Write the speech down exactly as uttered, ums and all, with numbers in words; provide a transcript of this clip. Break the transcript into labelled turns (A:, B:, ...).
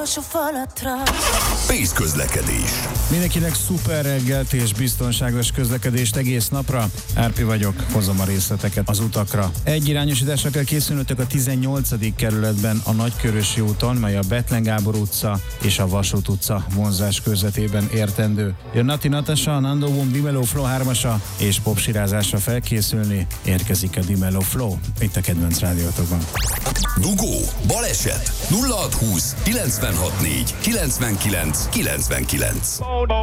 A: Pész közlekedés.
B: Mindenkinek szuper reggelt és biztonságos közlekedést egész napra. Árpi vagyok, hozom a részleteket az utakra. Egy irányosításra kell készülnötök a tizennyolcadik kerületben a Nagykörösi úton, mely a Bethlen Gábor utca és a Vasút utca vonzás közvetében értendő. Jön Nati Natasha, a Nando Boom Dimelo Flow hármasa és popsirázásra felkészülni. Érkezik a Dimelo Flow itt a kedvenc rádiótokban.
A: Dugó, baleset, nulla hat húsz kilencvenhat négy kilencvenkilenc kilencvenkilenc.